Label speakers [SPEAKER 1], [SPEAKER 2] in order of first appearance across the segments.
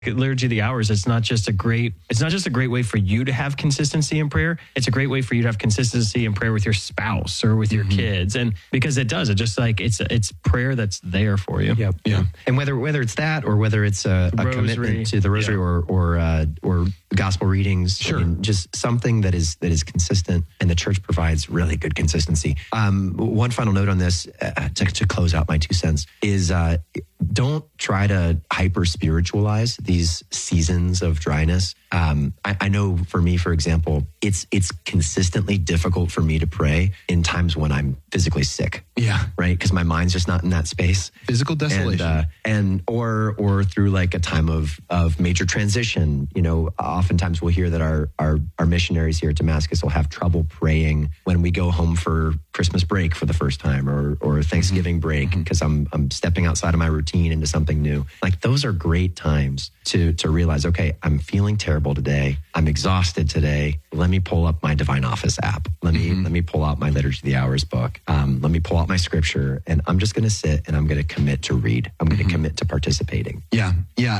[SPEAKER 1] Liturgy of the Hours, it's not just a great way for you to have consistency in prayer. It's a great way for you to have consistency in prayer with your spouse or with your kids. And because it just like it's prayer that's there for you.
[SPEAKER 2] Yep. Yeah. And whether it's that or whether it's a commitment to the rosary or gospel readings,
[SPEAKER 3] sure.
[SPEAKER 2] I mean, just something that is consistent, and the church provides really good consistency. One final note on this to close out my 2 cents is don't try to hyper spiritualize these seasons of dryness. I know for me, for example, it's consistently difficult for me to pray in times when I'm physically sick.
[SPEAKER 3] Yeah.
[SPEAKER 2] Right. Because my mind's just not in that space.
[SPEAKER 3] Physical desolation.
[SPEAKER 2] And or through like a time of major transition. You know, oftentimes we'll hear that our missionaries here at Damascus will have trouble praying when we go home for Christmas break for the first time or Thanksgiving break, because I'm stepping outside of my routine into something new. Like, those are great times to realize, okay, I'm feeling terrible today. I'm exhausted today. Let me pull up my Divine Office app. Let me pull out my Liturgy of the Hours book. Let me pull out my scripture, and I'm just going to sit and I'm going to commit to read. I'm going to commit to participating.
[SPEAKER 3] Yeah.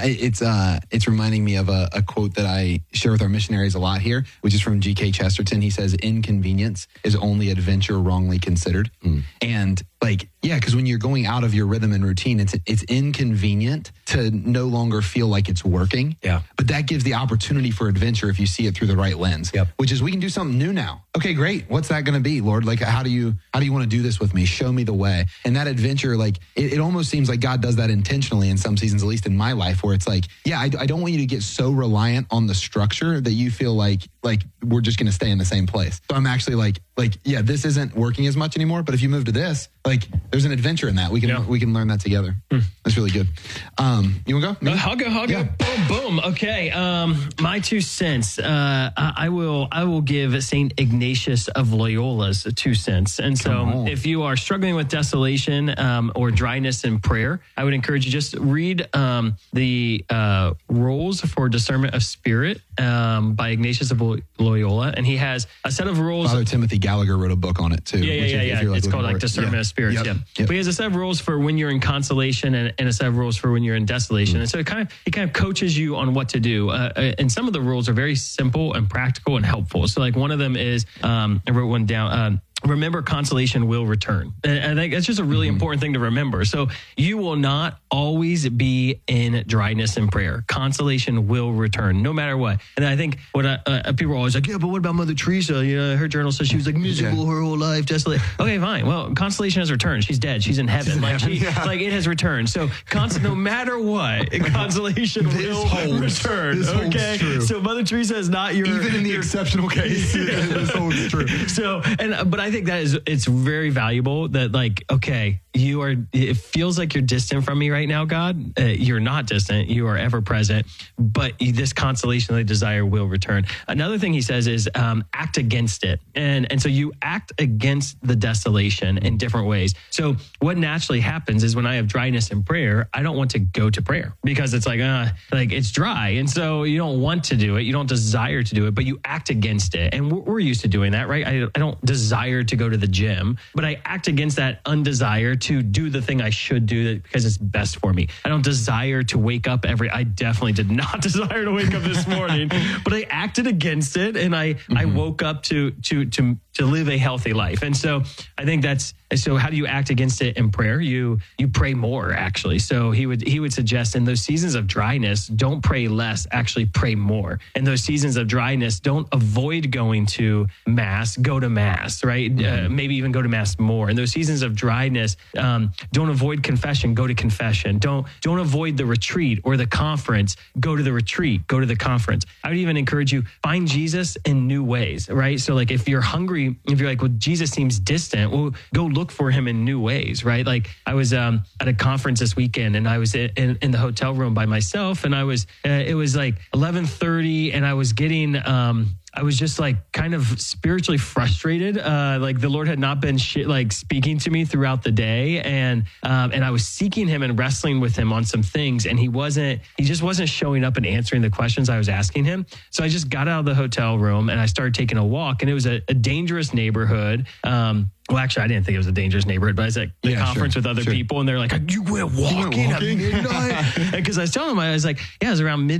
[SPEAKER 3] It's reminding me of a quote that I share with our missionaries a lot here, which is from G.K. Chesterton. He says, "Inconvenience is only adventure wrongly considered." And because when you're going out of your rhythm and routine, it's inconvenient to no longer feel like it's working.
[SPEAKER 2] Yeah.
[SPEAKER 3] But that gives the opportunity for adventure if you see it through the right lens.
[SPEAKER 2] Yep.
[SPEAKER 3] Which is, we can do something new now. Okay, great. What's that going to be, Lord? Like, how do you want to do this with me? Show me the way. And that adventure, like, it almost seems like God does that intentionally in some seasons, at least in my life, where it's like, I don't want you to get so reliant on the structure that you feel like we're just going to stay in the same place. So I'm actually like, this isn't working as much anymore. But if you move to this, like, there's an adventure in that. We can learn that together. That's really good. You want to go?
[SPEAKER 1] I'll go.
[SPEAKER 3] Yeah.
[SPEAKER 1] Boom. Okay. My 2 cents. I will give Saint Ignatius of Loyola's 2 cents. And so, if you are struggling with desolation or dryness in prayer, I would encourage you just read the Rules for Discernment of Spirit by Ignatius of Loyola, and he has a set of rules.
[SPEAKER 3] Father Timothy Gallagher wrote a book on it too.
[SPEAKER 1] Yeah. It's called Discernment of Spirits.
[SPEAKER 3] Yep.
[SPEAKER 1] But he has a set of rules for when you're in consolation and a set of rules for when you're in desolation. And so he kind of coaches you on what to do. And some of the rules are very simple and practical and helpful. So like one of them is, I wrote one down. Remember, consolation will return. And I think that's just a really important thing to remember. So you will not always be in dryness in prayer. Consolation will return no matter what. And I think what people are always like, but what about Mother Teresa? You know, her journal says she was like miserable her whole life, desolate. Okay, fine. Well, consolation has returned. She's dead. She's in heaven. Like it has returned. So no matter what, consolation will return. Okay, so Mother Teresa is not your
[SPEAKER 3] even in the exceptional case. This holds true.
[SPEAKER 1] So but I think that it's very valuable that, like, okay, it feels like you're distant from me right now, God. You're not distant. You are ever present, but this consolation I desire will return. Another thing he says is act against it. And so you act against the desolation in different ways. So what naturally happens is when I have dryness in prayer, I don't want to go to prayer because it's like it's dry. And so you don't want to do it. You don't desire to do it, but you act against it. And we're used to doing that, right? I don't desire to go to the gym, but I act against that undesire to do the thing I should do because it's best for me. I don't desire to wake up I definitely did not desire to wake up this morning, but I acted against it, and I woke up to live a healthy life. And so I think so how do you act against it in prayer? You pray more, actually. So he would suggest in those seasons of dryness, don't pray less, actually pray more. In those seasons of dryness, don't avoid going to mass, go to mass, right? Maybe even go to mass more. In those seasons of dryness, don't avoid confession, go to confession. Don't avoid the retreat or the conference, go to the retreat, go to the conference. I would even encourage you, find Jesus in new ways, right? So like if you're hungry, if you're like, well, Jesus seems distant, well, go look for him in new ways, right? Like I was at a conference this weekend, and I was in the hotel room by myself, and it was like 11:30, and I was getting I was just like kind of spiritually frustrated. Like the Lord had not been like speaking to me throughout the day. And I was seeking him and wrestling with him on some things. And he just wasn't showing up and answering the questions I was asking him. So I just got out of the hotel room and I started taking a walk, and it was a dangerous neighborhood. Well, actually, I didn't think it was a dangerous neighborhood, but I was at the conference with other people, and they're like, you went walking at midnight? Because I was telling them, I was like, yeah, it was around midnight.